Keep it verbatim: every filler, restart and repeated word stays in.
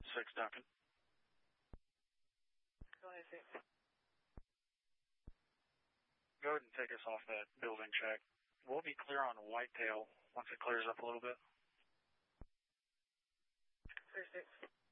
six, Duncan. twenty-six. Go ahead and take us off that building check. We'll be clear on Whitetail once it clears up a little bit. three six.